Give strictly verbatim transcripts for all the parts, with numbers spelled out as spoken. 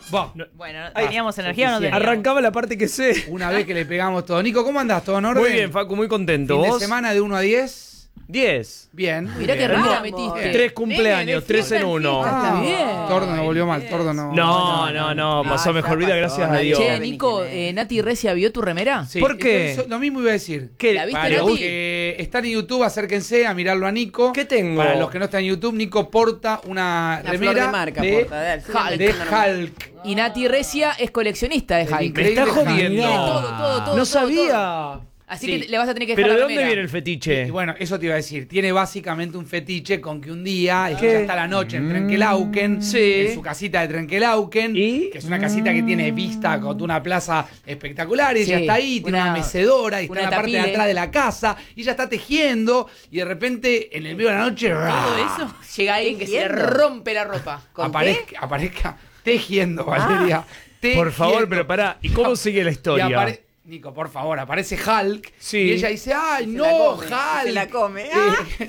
Va. No. Bueno, Ahí. ¿teníamos energía o no teníamos? Arrancaba la parte que sé. Una vez que le pegamos todo. Nico, ¿cómo andás? ¿Todo en orden? Muy bien, Facu, muy contento. Fin ¿Vos? de semana de uno a diez. diez. Bien. Mirá qué bien. rara Vamos. metiste. Tres cumpleaños, Nene, de tres fiesta en en uno. fiesta. Ah, Está bien. Tordo no volvió mal, Tordo no. No, no, no, pasó Ah, mejor ya vida, pasó, gracias a nadie Dios. Che, sabe ni Nico, quién es. eh, ¿Nati Recia vio tu remera? Sí, ¿Por qué? eso- lo mismo iba a decir. ¿Qué? ¿La viste, Para Nati? los que están en YouTube, acérquense a mirarlo a Nico. ¿Qué tengo? Para los que no están en YouTube, Nico porta una Una remera flor de marca, de, porta, dale, Hulk. de Hulk. Y Nati Recia es coleccionista de El Hulk. Me increíble está Hulk. jodiendo. Tiene todo, todo, todo, No todo, sabía. Así Sí. que le vas a tener que ¿Pero dejar de la dónde remera. viene el fetiche? Y bueno, eso te iba a decir. Tiene básicamente un fetiche con que un día, es que ¿Qué? ya está la noche en Trenquelauquen, Sí. en su casita de Trenquelauquen, ¿Y? que es una casita que tiene vista con una plaza espectacular, y ella Sí, está ahí, tiene una, una- mecedora, y está una en la parte de tapile. atrás de la casa, y ella está tejiendo, y de repente, en el medio de la noche, Todo ¡ra! eso. Llega alguien que se le Tejiendo. rompe la ropa. ¿Con aparezca, aparezca tejiendo, Valeria. Por favor, tejiendo. pero pará, ¿y cómo sigue la Y historia? apare- Nico, por favor, aparece Hulk, Sí. y ella dice, ¡ay, Se no, la come, Hulk! se la come. Eh, Ah.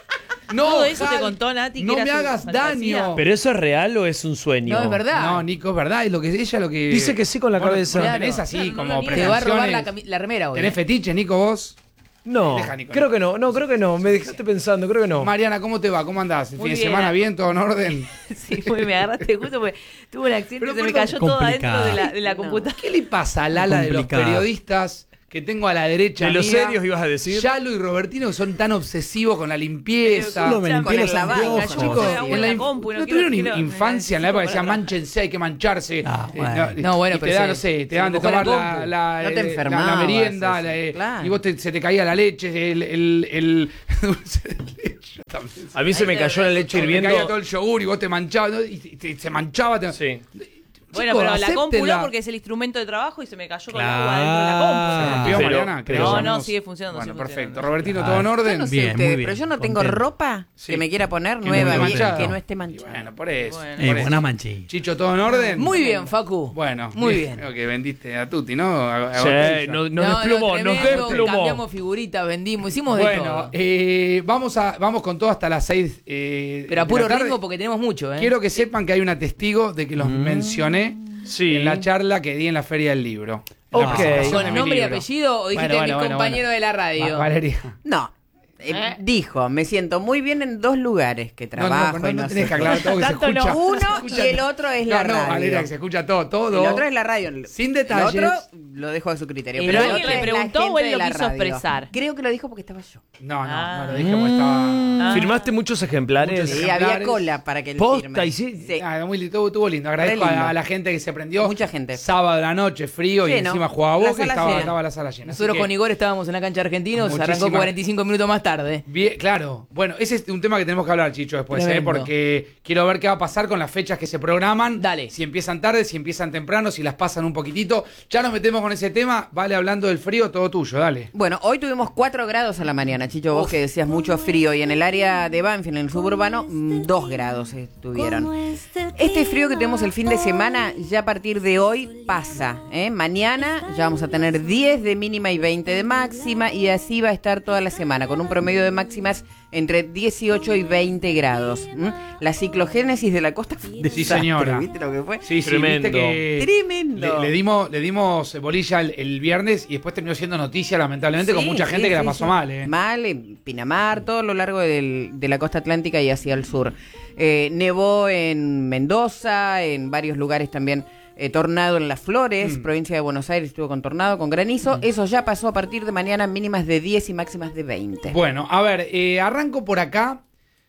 no, Todo eso te Hulk, contó Nati, que no era me su hagas fantasía. daño. ¿Pero eso es real o es un sueño? No, es verdad. No, Nico, es verdad, es lo que ella lo que Dice que sí con la Vos no- cabeza. vos no Claro. tenés así No, no, como no, ni- Te va a robar la, pretensiones. cami- la remera hoy. ¿Tenés fetiche, Nico, vos? No, Deja, Nico. creo que no, no, creo que no. Me dejaste pensando, creo que no. Mariana, ¿cómo te va? ¿Cómo andás? ¿El Muy fin de bien. semana bien? ¿Todo en orden? Sí, muy, me agarraste justo porque tuve un accidente Pero y se me perdón, cayó todo complicado. adentro de la, de la No. computadora. ¿Qué le pasa al ala de los Complicado. periodistas que tengo a la derecha ¿De los mía? serios ibas a decir? Yalo y Robertino, que son tan obsesivos con la limpieza. Solo me Escuchame, limpié los con el lavado, anteojos. yo Chicos, hago en en la la inf- compu, no ¿no quiero- tuvieron quiero- infancia en la época que decían para- manchense, hay que mancharse? Ah, Eh, bueno. No, bueno, y te pero dan, se- no sé, te se daban de dibujó la tomar la, compu. la, No te eh, la- enfermabas, la merienda, eso, la, eh, claro. y vos te- se te caía la leche, el, el, el dulce de leche también. A mí se me cayó la leche Te hirviendo. caía todo el yogur y vos te manchabas, ¿no? y te- te- se manchaba. te- Sí. Bueno, Chicos, pero la compu acéptenla. no porque es el instrumento de trabajo y se me cayó con el Claro. agua dentro de la compu. ¿Se rompió, Pero- Mariana? pero- ¿Querés No, llamarnos? no, sigue funcionando, Bueno, sigue perfecto. funcionando. Robertino, Ah, ¿todo en Yo orden? no sé Bien, ustedes, muy bien, pero yo no tengo contento. ropa Sí. que me quiera poner Que no nueva, esté bien, manchada. que no esté Y manchada. bueno, por eso. Bueno. por Eh, eso. buena manchilla. Chicho, ¿todo en orden? Muy bien, Facu. Bueno, Muy bien. Creo que vendiste a Tuti, ¿no? A- a Sí, Botella. nos, nos desplumó, nos tremendo, desplumó. Cambiamos figuritas, vendimos, hicimos de Bueno, todo. eh, vamos, a, vamos con todo hasta las seis. Eh, Pero a de puro la tarde. ritmo porque tenemos mucho, ¿eh? Quiero que sepan que hay una testigo de que los mencioné Sí. en la charla que di en la Feria del Libro. Ok. La presentación de ¿Con mi nombre y libro. apellido o dijiste Bueno, bueno, mi bueno, compañero bueno. de la radio? Va- Valeria. No. eh, ¿Eh? Dijo, me siento muy bien en dos lugares que No, trabajo. no, no, y no no tenés sé que aclarar qué. todo que se Tanto no. escucha. Uno se escucha- y el otro es la no, no, radio. Valeria, que se escucha todo, todo. El otro es la radio. Sin detalles. El otro lo dejo a su criterio. ¿Y pero el alguien otro le es la preguntó o gente él de lo la quiso radio. expresar? Creo que lo dijo porque estaba yo. No, no, Ah. no lo dije porque estaba. Ah. ¿Firmaste muchos ejemplares? Muchos Sí, ejemplares. había cola para que él Posta, firme. y sí. Sí. Ah, muy lindo, estuvo lindo. Agradezco Re lindo. a, a la gente que se prendió. Mucha gente. Sábado de la noche, frío, y Lleno. encima jugaba La Boca y sala estaba, llena. estaba la sala llena. Así Nosotros que- con Igor estábamos en la cancha argentina, se arrancó Muchísimas- cuarenta y cinco minutos más tarde. Bien, claro. Bueno, ese es un tema que tenemos que hablar, Chicho, después, ¿eh? Tremendo. Porque quiero ver qué va a pasar con las fechas que se programan. Dale. Si empiezan tarde, si empiezan temprano, si las pasan un poquitito. Ya nos metemos con ese tema. Vale, hablando del frío, todo tuyo, dale. Bueno, hoy tuvimos cuatro grados a la mañana, Chicho, vos que decías mucho frío, y en el área de Banfield, en el suburbano, mm, dos grados estuvieron. Este frío que tenemos el fin de semana, ya a partir de hoy pasa, ¿eh? Mañana ya vamos a tener diez de mínima y veinte de máxima, y así va a estar toda la semana, con un promedio de máximas entre dieciocho y veinte grados. ¿m? La ciclogénesis de la costa fue un Sí, desastre, señora. ¿viste lo que fue? Sí, sí, Tremendo. viste que Tremendo. Le, le dimos, le dimos bolilla el, el viernes y después terminó siendo noticia, lamentablemente, con Sí, mucha sí, gente que la sí, pasó sí. mal, ¿eh? Mal, en Pinamar, todo lo largo del- de la costa atlántica y hacia el sur. Eh, nevó en Mendoza, en varios lugares también. eh, tornado en Las Flores, Mm. provincia de Buenos Aires, estuvo con tornado, con granizo. Eso ya pasó a partir de mañana, mínimas de diez y máximas de veinte. Bueno, a ver, eh, arranco por acá.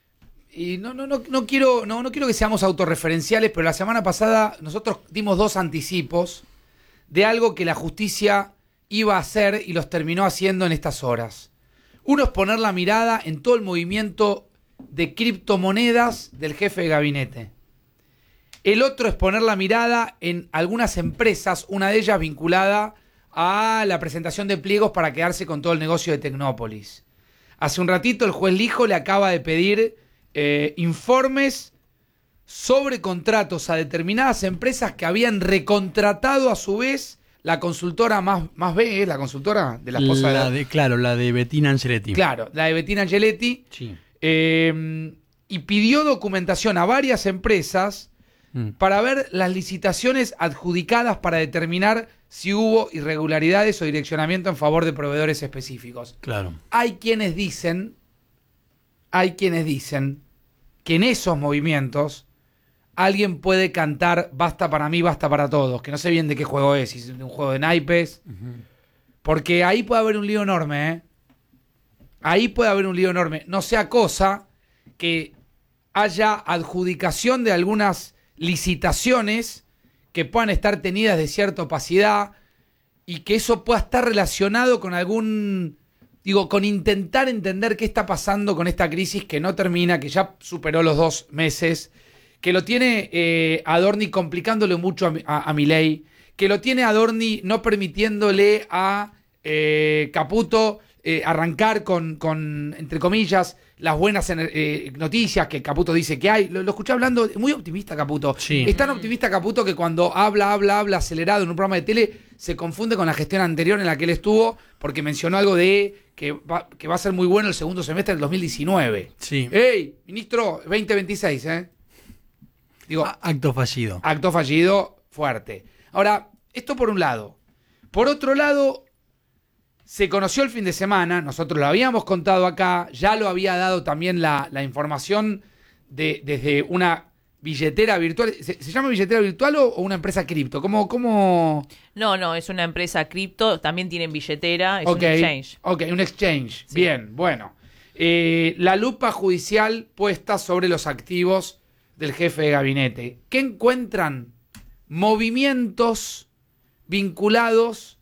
Y no, no, no, no quiero, no, no quiero que seamos autorreferenciales, pero la semana pasada nosotros dimos dos anticipos de algo que la justicia iba a hacer y los terminó haciendo en estas horas. Uno es poner la mirada en todo el movimiento de criptomonedas del jefe de gabinete. El otro es poner la mirada en algunas empresas, una de ellas vinculada a la presentación de pliegos para quedarse con todo el negocio de Tecnópolis. Hace un ratito el juez Lijo le acaba de pedir eh, informes sobre contratos a determinadas empresas que habían recontratado a su vez la consultora más, más B, ¿eh? La consultora de la esposa La de... de, claro, la de Bettina Angeletti. Claro, la de Bettina Angeletti. Sí. Eh, y pidió documentación a varias empresas Mm. para ver las licitaciones adjudicadas para determinar si hubo irregularidades o direccionamiento en favor de proveedores específicos. Claro. Hay quienes dicen, hay quienes dicen que en esos movimientos alguien puede cantar basta para mí, basta para todos, que no sé bien de qué juego es, si es un juego de naipes, uh-huh. porque ahí puede haber un lío enorme, ¿eh? Ahí puede haber un lío enorme. No sea cosa que haya adjudicación de algunas licitaciones que puedan estar tenidas de cierta opacidad y que eso pueda estar relacionado con algún, digo, con intentar entender qué está pasando con esta crisis que no termina, que ya superó los dos meses, que lo tiene eh, Adorni complicándole mucho a, a, a Milei, que lo tiene Adorni no permitiéndole a eh, Caputo eh, arrancar con, con, entre comillas, las buenas eh, noticias que Caputo dice que hay. Lo, lo escuché hablando, muy optimista Caputo. Sí. Es tan optimista Caputo que cuando habla, habla, habla acelerado en un programa de tele, se confunde con la gestión anterior en la que él estuvo, porque mencionó algo de que va, que va a ser muy bueno el segundo semestre del dos mil diecinueve. Sí. ¡Ey, ministro, veinte veintiséis, eh! Digo, acto fallido. Acto fallido fuerte. Ahora, esto por un lado. Por otro lado, se conoció el fin de semana, nosotros lo habíamos contado acá, ya lo había dado también la, la información de, desde una billetera virtual. ¿Se, se llama billetera virtual o, o una empresa cripto? ¿Cómo, cómo? No, no, es una empresa cripto, también tienen billetera, es okay, un exchange. Ok, un exchange. Sí. Bien, bueno. Eh, la lupa judicial puesta sobre los activos del jefe de gabinete. ¿Qué encuentran? Movimientos vinculados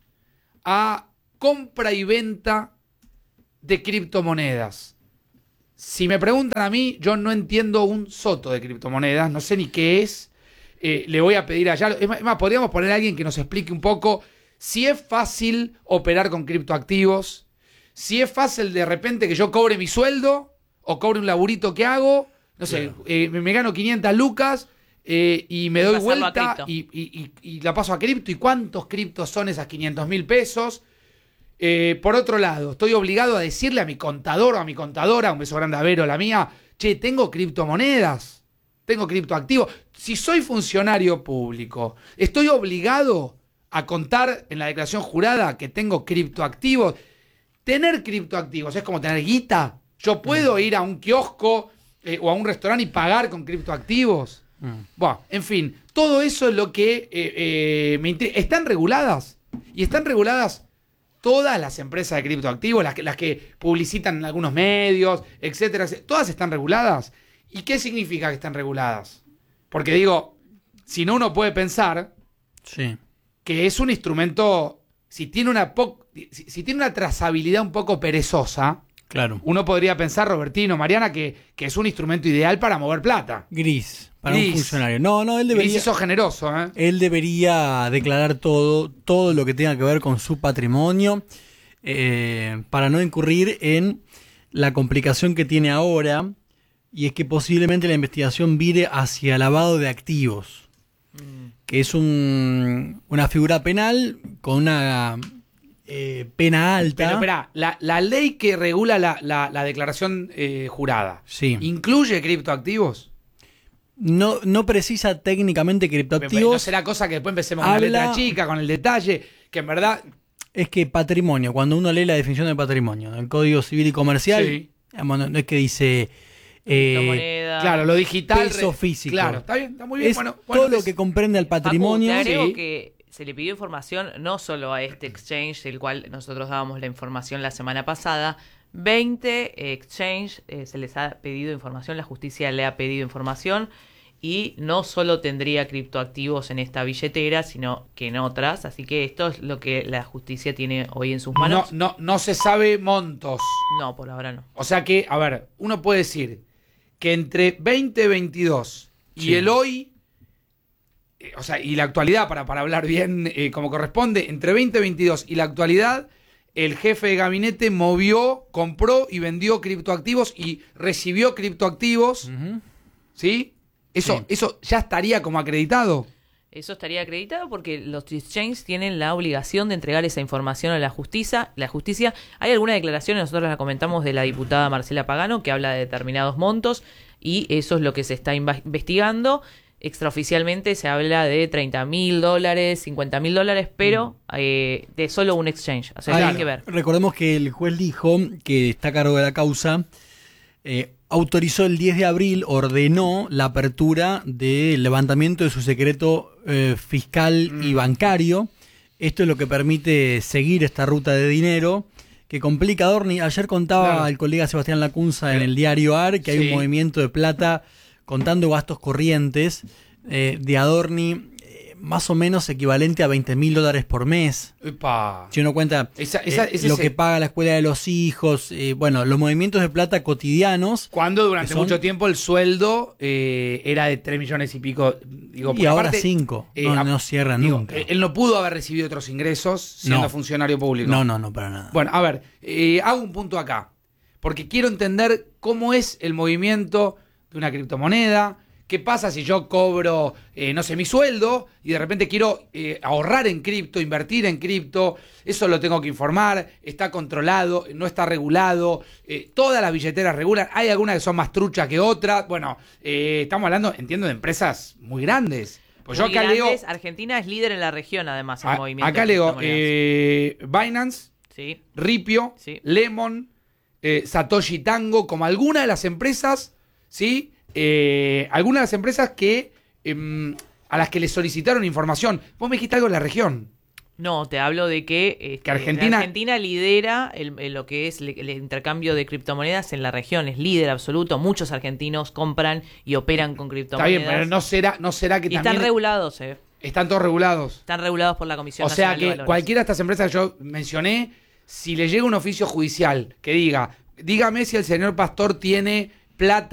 a compra y venta de criptomonedas. Si me preguntan a mí, yo no entiendo un soto de criptomonedas, no sé ni qué es. Eh, le voy a pedir allá. Es más, es más, podríamos poner a alguien que nos explique un poco si es fácil operar con criptoactivos, si es fácil de repente que yo cobre mi sueldo o cobre un laburito que hago, no sé, claro. eh, me, me gano quinientas lucas eh, y me doy vuelta y, y, y, y la paso a cripto. ¿Y cuántos criptos son esas quinientos mil pesos? Eh, por otro lado, estoy obligado a decirle a mi contador o a mi contadora, un beso grande a Vero, la mía, che, tengo criptomonedas, tengo criptoactivos. Si soy funcionario público, estoy obligado a contar en la declaración jurada que tengo criptoactivos. Tener criptoactivos es como tener guita. Yo puedo ir a un kiosco eh, o a un restaurante y pagar con criptoactivos. Mm. Bueno, en fin, todo eso es lo que eh, eh, me interesa. ¿Están reguladas? Y están reguladas todas las empresas de criptoactivos, las que, las que publicitan en algunos medios, etcétera, etcétera. ¿Todas están reguladas? ¿Y qué significa que están reguladas? Porque digo, si no, uno puede pensar sí. que es un instrumento, si tiene una po- si, si tiene una trazabilidad un poco perezosa, claro. Uno podría pensar, Robertino, Mariana, que, que es un instrumento ideal para mover plata. Gris, para Gris. un funcionario. No, no, él debería... Gris hizo generoso, ¿eh? Él debería declarar todo, todo lo que tenga que ver con su patrimonio, eh, para no incurrir en la complicación que tiene ahora, y es que posiblemente la investigación vire hacia lavado de activos, mm. que es un, una figura penal con una... Eh, pena alta. Pero espera, la, la ley que regula la, la, la declaración eh, jurada, sí. ¿incluye criptoactivos? No, no precisa técnicamente criptoactivos. No será cosa que después empecemos con Habla... la letra chica, con el detalle, que en verdad... Es que patrimonio, cuando uno lee la definición de patrimonio en el Código Civil y Comercial, sí. digamos, no, no es que dice... Eh, claro, lo digital... Peso re... físico. Claro, está bien, está muy bien. Es bueno, todo bueno, lo es... que comprende al patrimonio. Facu, te agrego sí. que se le pidió información no solo a este exchange, del cual nosotros dábamos la información la semana pasada, veinte exchange eh, se les ha pedido información, la justicia le ha pedido información, y no solo tendría criptoactivos en esta billetera, sino que en otras, así que esto es lo que la justicia tiene hoy en sus manos. No, no, no se sabe montos. No, por ahora no. O sea que, a ver, uno puede decir que entre veinte veintidós y sí. el hoy... O sea, y la actualidad, para, para hablar bien eh, como corresponde, entre veinte veintidós y la actualidad, el jefe de gabinete movió, compró y vendió criptoactivos y recibió criptoactivos, uh-huh. ¿sí? Eso, sí. Eso ya estaría como acreditado. Eso estaría acreditado porque los exchanges tienen la obligación de entregar esa información a la justicia. La justicia, hay alguna declaración, nosotros la comentamos, de la diputada Marcela Pagano, que habla de determinados montos, y eso es lo que se está investigando. extraoficialmente se habla de treinta mil dólares, cincuenta mil dólares, pero eh, de solo un exchange. O sea, Ahí, hay que ver. Recordemos que el juez dijo, que está a cargo de la causa, eh, autorizó el diez de abril, ordenó la apertura del levantamiento de su secreto eh, fiscal mm. y bancario. Esto es lo que permite seguir esta ruta de dinero que complica a Adorni. Ayer contaba claro. el colega Sebastián Lacunza en el diario A R que hay sí. un movimiento de plata contando gastos corrientes eh, de Adorni eh, más o menos equivalente a veinte mil dólares por mes. Epa. Si uno cuenta esa, esa, eh, lo que paga la escuela de los hijos, eh, bueno, los movimientos de plata cotidianos. Cuando durante son, mucho tiempo el sueldo eh, era de tres millones y pico. Digo, y ahora aparte, cinco. Eh, no, no cierra digo, nunca. Él no pudo haber recibido otros ingresos siendo no. funcionario público. No, no, no, para nada. Bueno, a ver, eh, hago un punto acá. Porque quiero entender cómo es el movimiento de una criptomoneda. ¿Qué pasa si yo cobro, eh, no sé, mi sueldo y de repente quiero eh, ahorrar en cripto, invertir en cripto? Eso lo tengo que informar, está controlado, no está regulado, eh, todas las billeteras regulan, hay algunas que son más truchas que otras. Bueno, eh, estamos hablando, entiendo, de empresas muy grandes. Pues muy yo acá grandes. leo... Argentina es líder en la región, además, en A, movimiento. acá leo eh, Binance, sí. Ripio, sí. Lemon, eh, Satoshi Tango, como algunas de las empresas, ¿sí? Eh, algunas de las empresas que eh, a las que le solicitaron información. Vos me dijiste algo de la región. No, te hablo de que, eh, que Argentina, Argentina lidera el, el, lo que es el, el intercambio de criptomonedas en la región, es líder absoluto. Muchos argentinos compran y operan con criptomonedas. Está bien, pero no será, no será que y también... están regulados, eh. Están todos regulados. Están regulados por la Comisión O sea Nacional de que Valores. cualquiera de estas empresas que yo mencioné, si le llega un oficio judicial que diga, dígame si el señor Pastor tiene plata